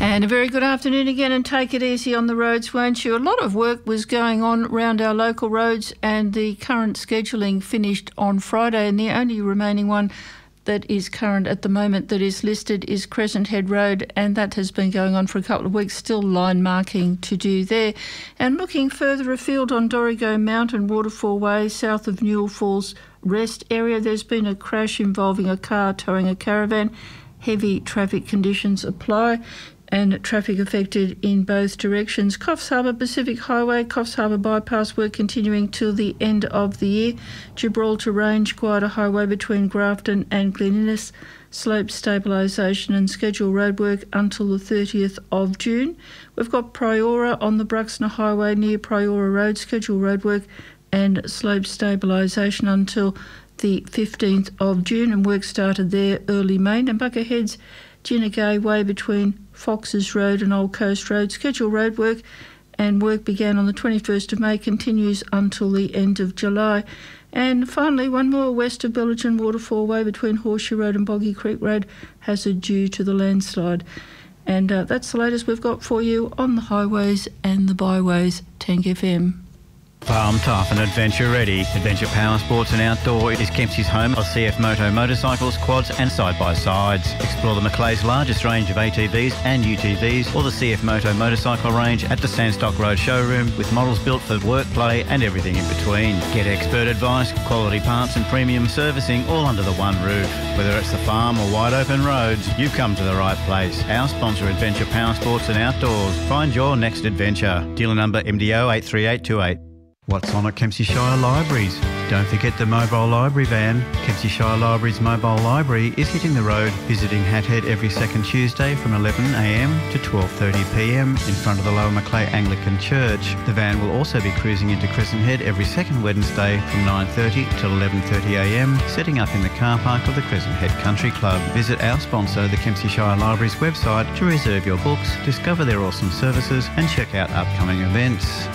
And a very good afternoon again, and take it easy on the roads, won't you? A lot of work was going on around our local roads, and the current scheduling finished on Friday, and the only remaining one that is current at the moment that is listed is Crescent Head Road, and that has been going on for a couple of weeks, still line marking to do there. And looking further afield on Dorrigo Mountain Waterfall Way, south of Newell Falls Rest area, there's been a crash involving a car towing a caravan. Heavy traffic conditions apply and traffic affected in both directions. Coffs Harbour Pacific Highway, Coffs Harbour bypass work continuing till the end of the year. Gibraltar Range Guarda Highway between Grafton and Glen Innes, slope stabilisation and scheduled roadwork until the 30th of June. We've got Priora on the Bruxner Highway near Priora Road, scheduled roadwork and slope stabilisation until the 15th of June, and work started there early May. And Buckerhead's Ginnegay Way between Foxes Road and Old Coast Road, scheduled roadwork, and work began on the 21st of May, continues until the end of July. And finally, one more west of Belgian Waterfall Way between Horseshoe Road and Boggy Creek Road, hazard due to the landslide. And that's the latest we've got for you on the highways and the byways. Tank FM. Farm tough and adventure ready. Adventure Power Sports and Outdoor is Kempsey's home of CF Moto motorcycles, quads and side-by-sides. Explore the Macleay's largest range of ATVs and UTVs, or the CF Moto motorcycle range at the Sandstock Road showroom, with models built for work, play and everything in between. Get expert advice, quality parts and premium servicing all under the one roof. Whether it's the farm or wide open roads, you've come to the right place. Our sponsor, Adventure Power Sports and Outdoors. Find your next adventure. Dealer number MDO 83828. What's on at Kempsey Shire Libraries? Don't forget the mobile library van. Kempsey Shire Libraries mobile library is hitting the road, visiting Hat Head every second Tuesday from 11am to 12:30pm in front of the Lower Macleay Anglican Church. The van will also be cruising into Crescent Head every second Wednesday from 9:30 till 11:30am, setting up in the car park of the Crescent Head Country Club. Visit our sponsor, the Kempsey Shire Libraries website, to reserve your books, discover their awesome services and check out upcoming events.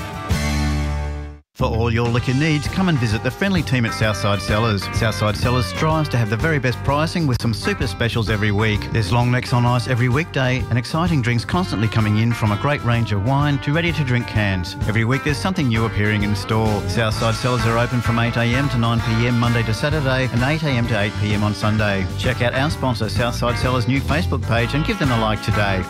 For all your liquor needs, come and visit the friendly team at Southside Cellars. Southside Cellars strives to have the very best pricing with some super specials every week. There's long necks on ice every weekday and exciting drinks constantly coming in, from a great range of wine to ready-to-drink cans. Every week there's something new appearing in store. Southside Cellars are open from 8am to 9pm Monday to Saturday and 8am to 8pm on Sunday. Check out our sponsor Southside Cellars' new Facebook page and give them a like today.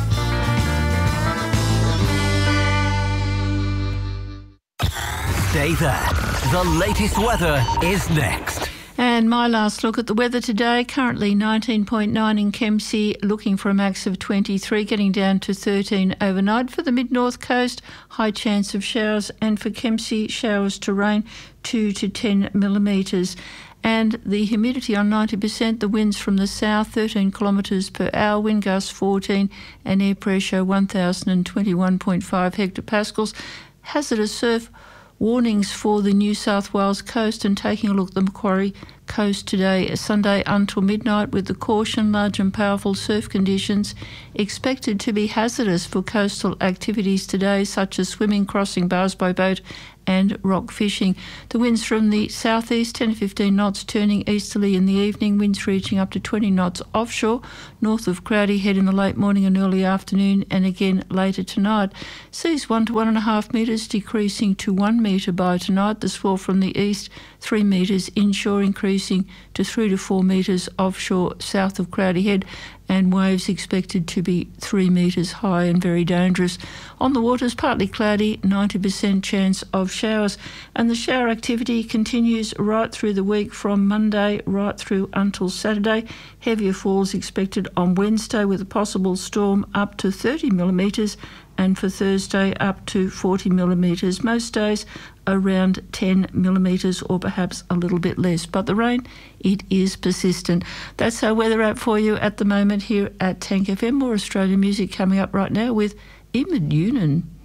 Stay there. The latest weather is next. And my last look at the weather today, currently 19.9 in Kempsey, looking for a max of 23, getting down to 13 overnight. For the mid-north coast, high chance of showers, and for Kempsey, showers to rain 2 to 10 millimetres. And the humidity on 90%, the winds from the south 13 kilometres per hour, wind gusts 14 and air pressure 1,021.5 hectopascals. Hazardous surf warnings for the New South Wales coast, and taking a look at the Macquarie coast today, Sunday until midnight, with the caution, large and powerful surf conditions expected to be hazardous for coastal activities today, such as swimming, crossing bars by boat and rock fishing. The winds from the southeast 10 to 15 knots, turning easterly in the evening, winds reaching up to 20 knots offshore, north of Crowdy Head in the late morning and early afternoon, and again later tonight. Seas 1 to 1.5 metres, decreasing to 1 metre by tonight. The swell from the east 3 metres inshore, increasing to 3 to 4 metres offshore south of Crowdy Head, and waves expected to be 3 metres high and very dangerous. On the waters, partly cloudy, 90% chance of showers, and the shower activity continues right through the week from Monday right through until Saturday. Heavier falls expected on Wednesday, with a possible storm up to 30 millimetres, and for Thursday up to 40 millimetres. Most days around 10 millimetres or perhaps a little bit less. But the rain, it is persistent. That's our weather app for you at the moment here at Tank FM. More Australian music coming up right now with Imad Yunan.